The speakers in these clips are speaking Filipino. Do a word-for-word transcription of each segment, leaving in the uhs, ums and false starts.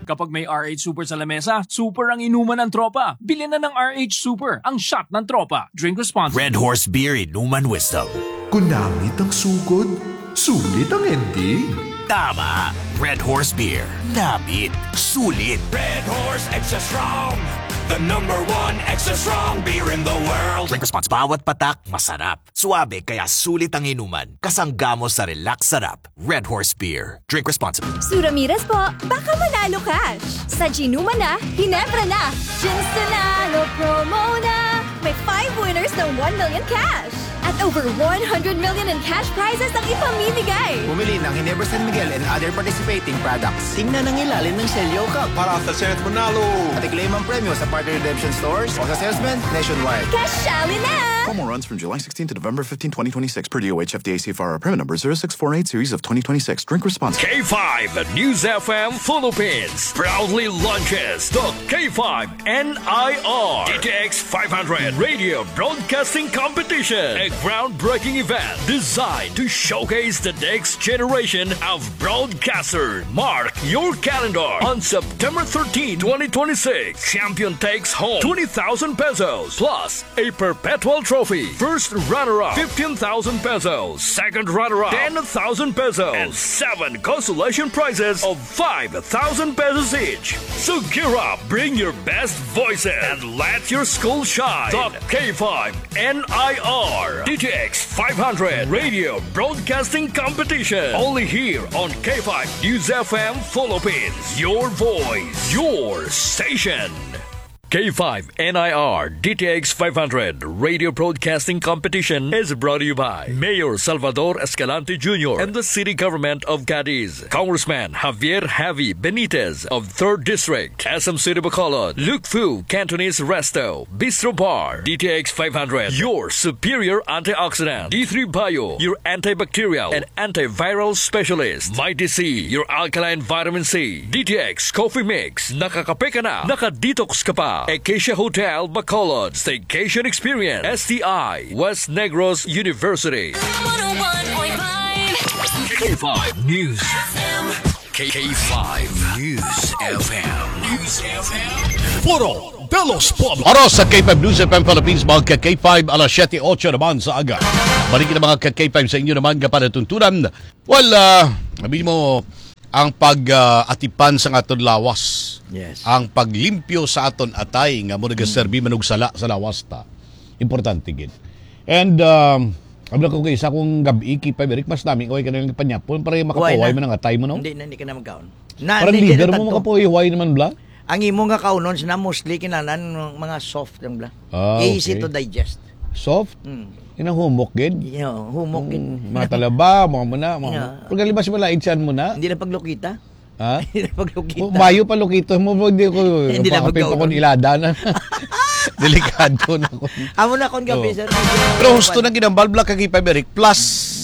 Kapag may R H Super sa lamesa, super ang inuman ng tropa. Bili na ng R H Super, ang shot ng tropa. Drink responsibly. Red Horse Beer Inuman Wisdom. Kunamit ang sugod, sulit ang ending. Tama. Red Horse Beer. Namit. Sulit. Red Horse Extra Strong. The number one extra strong beer in the world. Drink responsibly. Bawat patak, masarap. Suabe, kaya sulit ang inuman. Kasanggamo sa relax sarap. Red Horse Beer. Drink responsibly. Suramiras po, baka manalo cash. Sa Ginuma na, Hinebra na. Ginstanalo promo na. May five winners ng one million cash. At over one hundred million in cash prizes ang ipamimigay. Bumili ng Ginebra San Miguel and other participating products. Tingnan ang ilalim ng Celio Cup para sa chance manalo. At i-claim ang premyo sa partner redemption stores o sa salesman nationwide. Cashali na! Promo runs from July sixteenth to November fifteenth, twenty twenty-six per D O H F D A C F R. Permit number zero six four eight series of twenty twenty-six. Drink responsibly. K five News F M Philippines proudly launches the K five N I R D T X five hundred Radio Broadcasting Competition, a groundbreaking event designed to showcase the next generation of broadcasters. Mark your calendar on September thirteenth, twenty twenty-six. Champion takes home twenty thousand pesos plus a perpetual trophy. First runner-up, fifteen thousand pesos. Second runner-up, ten thousand pesos. And seven consolation prizes of five thousand pesos each. So gear up, bring your best voices, and let your school shine. The K five N I R D T X five hundred Radio Broadcasting Competition. Only here on K five News F M Philippines. Your voice, your station. K five N I R D T X five hundred Radio Broadcasting Competition is brought to you by Mayor Salvador Escalante Junior and the City Government of Cadiz, Congressman Javier Javi Benitez of third District, S M City Bacolod, Luke Fu Cantonese Resto, Bistro Bar, D T X five hundred, your superior antioxidant, D three Bio, your antibacterial and antiviral specialist, Mighty C, your alkaline vitamin C, D T X Coffee Mix, nakakape ka na, nakadetox ka pa, Acacia Hotel Bacolod, Staycation Experience, S T I, West Negros University. one oh one point five K five News F M. K five News F M. News F M. Puro de los Pueblos. Oras sa K five News F M Philippines, mga ka-K five, alas siyete ocho naman sa aga. Balikin na mga ka-K five sa inyo naman kapanatuntunan. Well, uh, sabihin mo, ang pag-atipan uh, sa aton lawas. Yes. Ang paglimpyo sa aton atay nga mo nagaserbi mm. manog sala sa lawas ta. Importante gid. And um abla ko kay sa akong gabi K five Eric mas nami kay kanang panyapon para makapaway man ang atay mo no. Hindi na hindi ka na magkaon. Na, para leader mo makapaway naman bla. Ang imo nga kaunon sina mostly kinanan mga soft ang bla. Ah, easy okay. to digest. Soft? Mm. Inang humok gid. Yeah, humok gid. Mm, mga talaba, mga muna, mga. Yeah. Pero galibas mo lain siyan mo na. Hindi na paglukita. Ha? Hindi na paglukita. Mayo pa lukito mo, hindi ko. Hindi na pagkaon ko ilada na. Delikado na ko. Amo na kon gabi sir. Pero gusto nang ginambal black kay Five Eric plus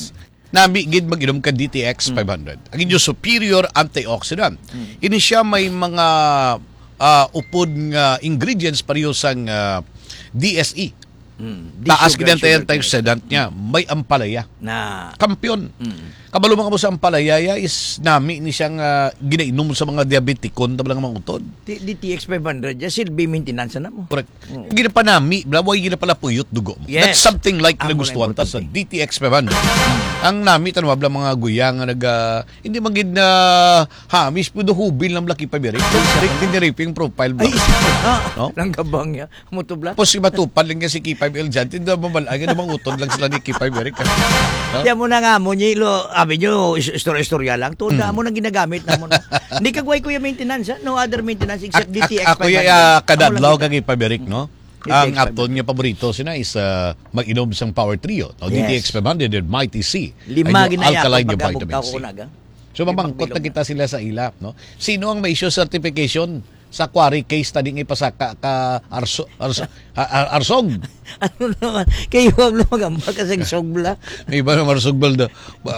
nami gid mag-inom ka D T X five hundred. Ang inyo superior antioxidant. Ini siya may mga uh, upod nga ingredients pareho sang uh, D S E. Mm. Taas gid ang antioxidant niya, may ampalaya. Na kampiyon. Mm. Kabalo mga mo sa ampalaya is nami ni siyang uh, ginainom sa mga diabetikon tablang mga utod. D T X five hundred, just silbi maintenance na mo. Correct. Mm. Gina pa nami, blaway gina pala puyot dugo mo. Yes. That's something like na gustuhan ta sa D T X five hundred. Mm. Ang nami tanwa bla mga guyang nga nag uh, hindi magid na hamis pudo hubil ng laki pa biri. Direct din raping profile bla. Ay, no? Lang kabang ya. Muto bla. Pos si matupad lang si K five L dyan. Hindi ba mabalagay namang utod lang sila ni K five Eric. No? Diyan mo na nga mo nilo, abi nyo istorya-istorya lang. Tunda mm. mo nang ginagamit na mo. Hindi kagway ko yung maintenance, no other maintenance except D T X five hundred. Ako yung uh, kadadlaw kag K five Eric, no? Ang aton nga paborito sina is uh, mag-inom sang Power Trio, no? Yes. D T X five hundred and Mighty C. Lima ginaya alkaline yung vitamin C. Naga. So mamangkot na kita sila sa ilap, no? Sino ang may issue certification sa quarry case tading ipasaka ka arso, arso, ar, arsog? Ano naman? Kayo ang lumagamba kasing sogbla. May iba naman arsogbal da.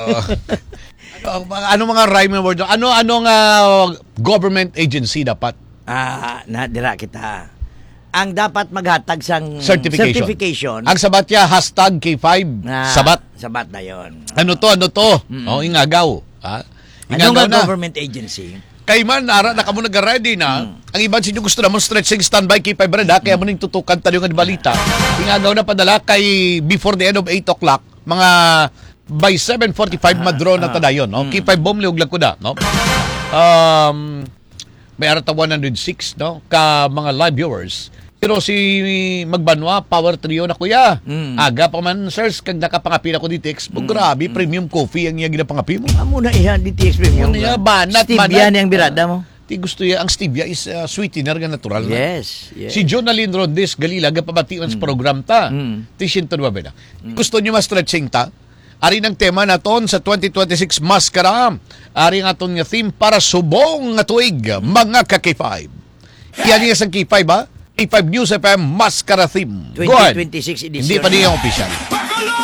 ano, ano mga rhyme and word? Ano ano nga government agency dapat? Ah, na dira kita. Ang dapat maghatag sang certification. certification. Ang sabat niya hashtag K five. Ah, sabat. Sabat na yon. Ano to? Ano to? Mm-hmm. Oh, ingagaw. Ha? Ano nga government agency? Kay man, ara na kamo nag-ready na. Hmm. Ang iban sinyo gusto na mo stretching standby kay five red ha. Kaya mo ning tutukan tayo nga balita. Ingagaw na padala kay before the end of eight o'clock. Mga by seven forty-five madro na tadayon. No? Kay five bomb liog lang ko na. No? Um, may arata one oh six no? Ka mga live viewers. Pero si Magbanwa, power trio na kuya. Mm. Aga pa man, sirs, kag nakapangapi na ko di text. Mm. Grabe, mm. premium coffee ang iya ginapangapi mo. Amo na ihan di T X Premium. Ano niya, banat, Stevia banat. niyang birada mo. Ti gusto ya, ang stevia is uh, sweetener nga natural na. Yes, yes. Si Jonalyn Rodis Galila, gapabatiwan sa program ta. Mm. Tishin to na. Gusto niyo ma-stretching ta? Ari ng tema naton sa twenty twenty-six Maskara. Ari nga aton nga theme para subong nga tuig, mga ka-K five. Yan yung isang K five ha? K five News F M Maskara theme. twenty twenty-six edition. Hindi pa niya official.